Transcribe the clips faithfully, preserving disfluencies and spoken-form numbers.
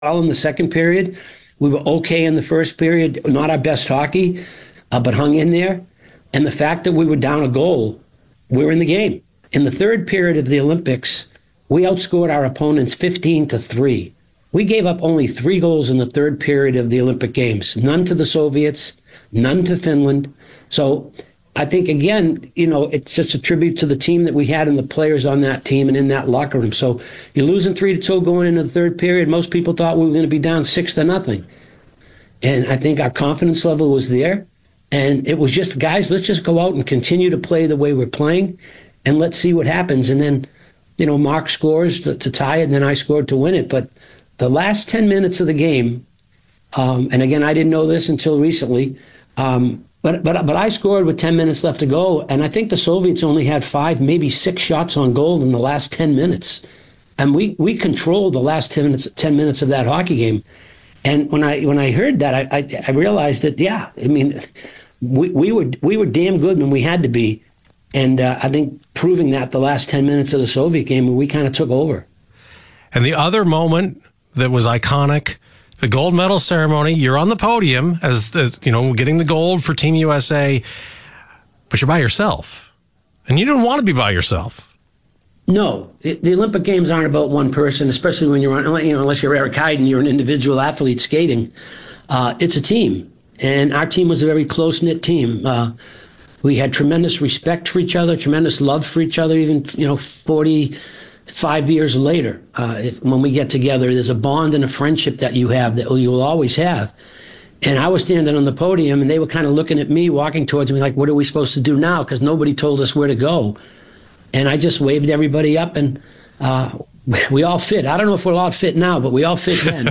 well in the second period. We were okay in the first period, not our best hockey, uh, but hung in there. And the fact that we were down a goal, we were in the game. In the third period of the Olympics, we outscored our opponents fifteen to three. We gave up only three goals in the third period of the Olympic Games, none to the Soviets, none to Finland. So I think, again, you know, it's just a tribute to the team that we had and the players on that team and in that locker room. So you're losing three to two going into the third period. Most people thought we were going to be down six to nothing. And I think our confidence level was there. And it was just, guys, let's just go out and continue to play the way we're playing and let's see what happens. And then, you know, Mark scores to, to tie it and then I scored to win it. But the last ten minutes of the game, um, and again, I didn't know this until recently, um, but, but, but I scored with ten minutes left to go. And I think the Soviets only had five, maybe six shots on goal in the last ten minutes. And we, we controlled the last ten minutes, ten minutes of that hockey game. And when I when I heard that, I, I, I realized that, yeah, I mean, we, we were we were damn good when we had to be. And uh, I think proving that the last ten minutes of the Soviet game, we kind of took over. And the other moment that was iconic, the gold medal ceremony, you're on the podium as, as, you know, getting the gold for Team U S A, but you're by yourself. And you didn't want to be by yourself. No, the, the Olympic Games aren't about one person, especially when you're on, you know, unless you're Eric Heiden, you're an individual athlete skating. Uh, it's a team. And our team was a very close-knit team. Uh, we had tremendous respect for each other, tremendous love for each other, even, you know, forty-five years later. Uh, if, when we get together, there's a bond and a friendship that you have that you will always have. And I was standing on the podium, and they were kind of looking at me, walking towards me like, what are we supposed to do now? Because nobody told us where to go. And I just waved everybody up, and uh, we all fit. I don't know if we're all fit now, but we all fit then.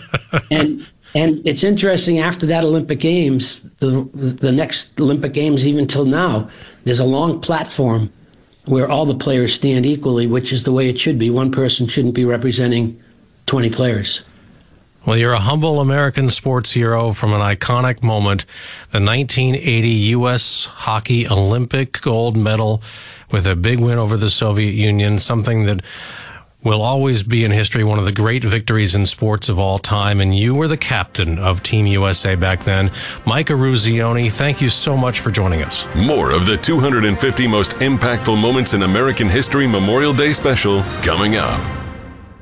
and and it's interesting, after that Olympic Games, the the next Olympic Games, even till now, there's a long platform where all the players stand equally, which is the way it should be. One person shouldn't be representing twenty players. Well, you're a humble American sports hero from an iconic moment, the nineteen eighty U S Hockey Olympic gold medal with a big win over the Soviet Union, something that will always be in history, one of the great victories in sports of all time. And you were the captain of Team U S A back then. Mike Eruzione, thank you so much for joining us. More of the two hundred fifty most impactful moments in American history Memorial Day special coming up.